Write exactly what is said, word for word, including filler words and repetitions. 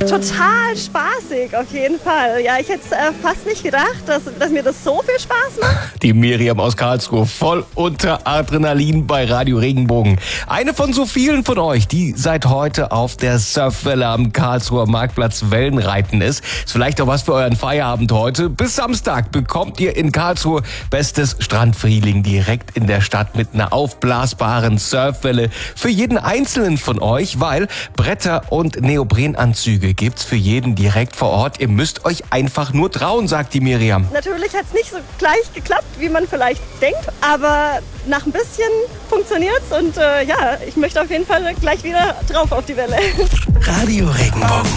total spaßig, auf jeden Fall. Ja, ich hätte es äh, fast nicht gedacht, dass, dass mir das so viel Spaß macht. Die Miriam aus Karlsruhe, voll unter Adrenalin bei Radio Regenbogen. Eine von so vielen von euch, die seit heute auf der Surfwelle am Karlsruher Marktplatz Wellenreiten ist. Ist vielleicht auch was für euren Feierabend heute. Bis Samstag bekommt ihr in Karlsruhe bestes Strandfeeling direkt in der Stadt mit einer aufblasbaren Surfwelle für jeden Einzelnen von euch, weil Bretter und Neoprenanzüge gibt's für jeden direkt vor Ort. Ihr müsst euch einfach nur trauen, sagt die Miriam. Natürlich hat es nicht so gleich geklappt, wie man vielleicht denkt, aber nach ein bisschen funktioniert's und äh, ja, ich möchte auf jeden Fall gleich wieder drauf auf die Welle. Radio Regenbogen.